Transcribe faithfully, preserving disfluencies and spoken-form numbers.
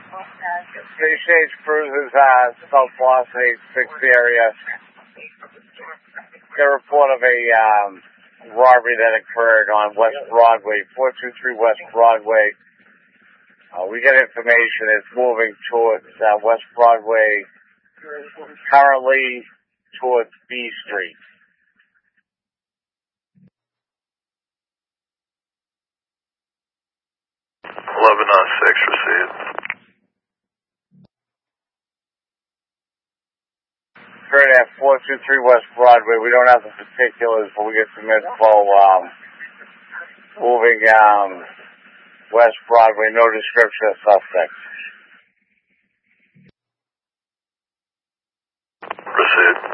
Three Shades Cruises, uh, South Boston, eight six area. The report of a um, robbery that occurred on West Broadway, four two three West Broadway. Uh, we get information it's moving towards uh, West Broadway, currently towards B Street. eleven on six, received. Occurred at four two three West Broadway. We don't have the particulars, but we get some info. Um, moving um, West Broadway, no description of suspects. Received.